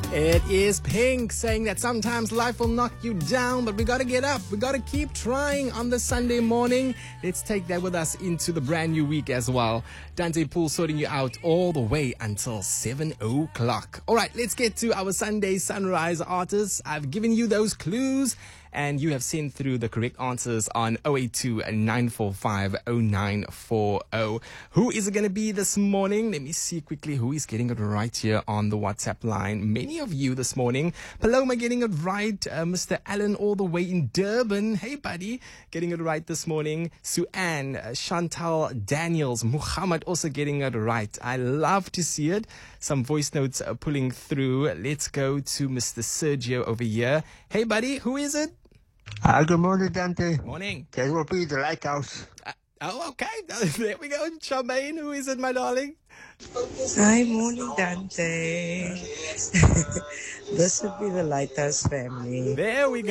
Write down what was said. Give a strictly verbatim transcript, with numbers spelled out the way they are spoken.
It is Pink saying that sometimes life will knock you down, but we gotta get up. We gotta keep trying on the Sunday morning. Let's take that with us into the brand new week as well. Dante Poole sorting you out all the way until seven o'clock. All right, let's get to our Sunday Sunrise artists. I've given you those clues, and you have sent through the correct answers on zero eight two, nine four five, zero nine four zero. Who is it going to be this morning? Let me see quickly who is getting it right here on the WhatsApp line. Many of you this morning. Paloma getting it right. Uh, Mister Allen all the way in Durban. Hey, buddy. Getting it right this morning. Sue-Ann, uh, Chantal Daniels, Muhammad also getting it right. I love to see it. Some voice notes are pulling through. Let's go to Mister Sergio over here. Hey, buddy. Who is it? Uh, good morning, Dante. Morning. That will be the lighthouse. Uh, oh, okay. There we go. Charmaine, who is it, my darling? Hi, morning, Dante. This would be the Lighthouse family. There we go.